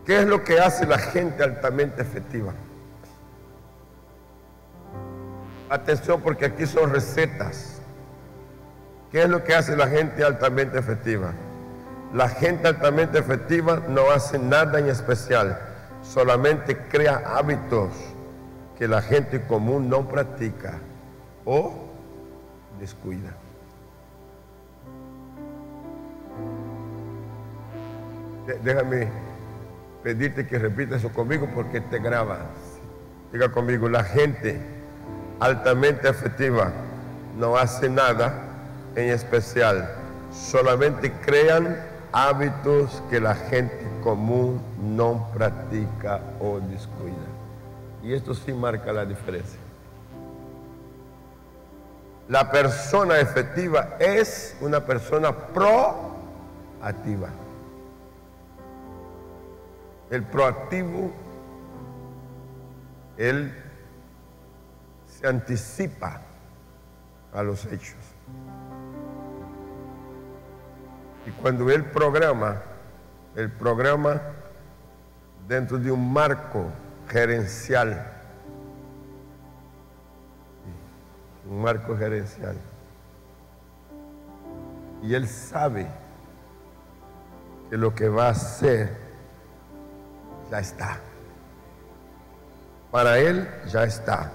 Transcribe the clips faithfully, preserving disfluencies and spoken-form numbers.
¿Qué es lo que hace la gente altamente efectiva? Atención, porque aquí son recetas. ¿Qué es lo que hace la gente altamente efectiva? La gente altamente efectiva no hace nada en especial, solamente crea hábitos que la gente común no practica o descuida. Déjame pedirte que repitas eso conmigo porque te graba. Diga conmigo: la gente altamente efectiva no hace nada en especial, solamente crean hábitos que la gente común no practica o descuida. Y esto sí marca la diferencia. La persona efectiva es una persona proactiva. El proactivo, él se anticipa a los hechos. Y cuando él programa, él programa dentro de un marco gerencial. Un marco gerencial. Y él sabe que lo que va a hacer ya está. Para él ya está.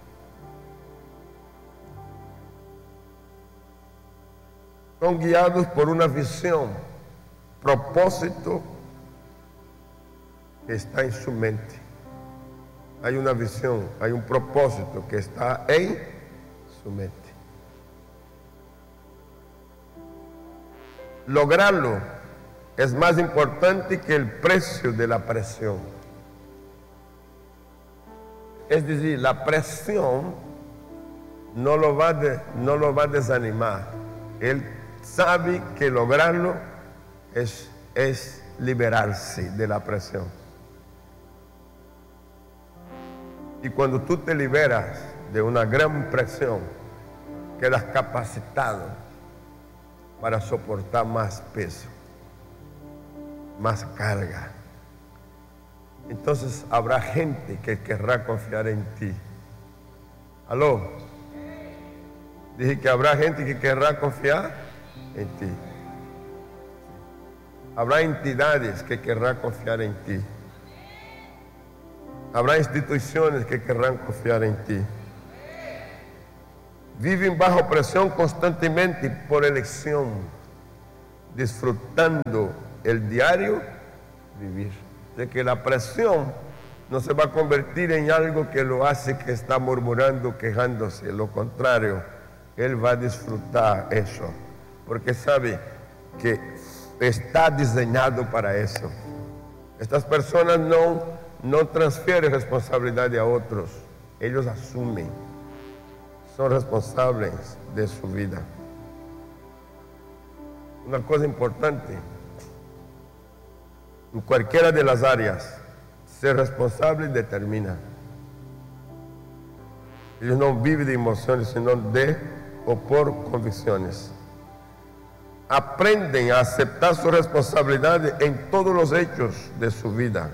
Son guiados por una visión, propósito que está en su mente. Hay una visión, hay un propósito que está en su mente. Lograrlo es más importante que el precio de la presión. Es decir, la presión no lo va, de, no lo va a desanimar. Él sabe que lograrlo es, es liberarse de la presión. Y cuando tú te liberas de una gran presión, quedas capacitado para soportar más peso, más carga. Entonces habrá gente que querrá confiar en ti. ¿Aló? Dije que habrá gente que querrá confiar en ti. Habrá entidades que querrán confiar en ti. Habrá instituciones que querrán confiar en ti. Viven bajo presión constantemente por elección, disfrutando el diario vivir. De que la presión no se va a convertir en algo que lo hace que está murmurando, quejándose. Lo contrario, él va a disfrutar eso, porque sabe que está diseñado para eso. Estas personas no, no transfieren responsabilidad a otros, ellos asumen, son responsables de su vida. Una cosa importante, en cualquiera de las áreas, ser responsable determina. Ellos no viven de emociones, sino de o por convicciones. Aprenden a aceptar su responsabilidad en todos los hechos de su vida.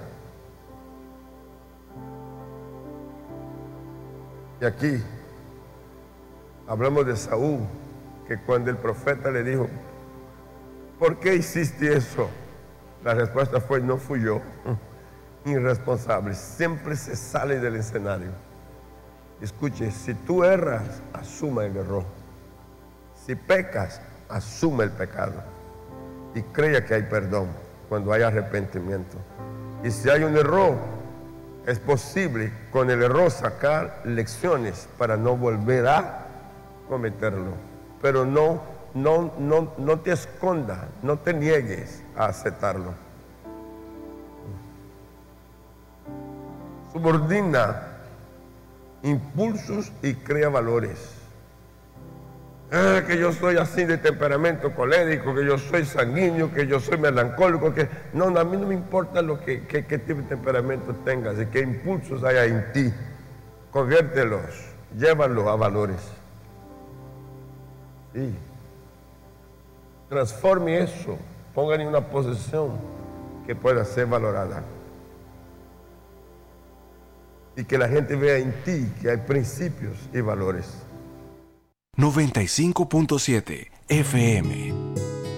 Y aquí hablamos de Saúl, que cuando el profeta le dijo: ¿por qué hiciste eso? La respuesta fue: no fui yo. Irresponsable, siempre se sale del escenario. Escuche, si tú erras, asuma el error. Si pecas, asuma el pecado. Y crea que hay perdón cuando hay arrepentimiento. Y si hay un error, es posible con el error sacar lecciones para no volver a cometerlo. Pero no, no, no, no te escondas, no te niegues a aceptarlo. Subordina impulsos y crea valores. Ah, que yo soy así de temperamento colérico, que yo soy sanguíneo, que yo soy melancólico, que no, a mí no me importa lo que, que, qué tipo de temperamento tengas y qué impulsos haya en ti. Conviértelos, llévalos a valores. Sí. Transforme eso, póngale en una posición que pueda ser valorada. y que la gente vea en ti que hay principios y valores. noventa y cinco punto siete F M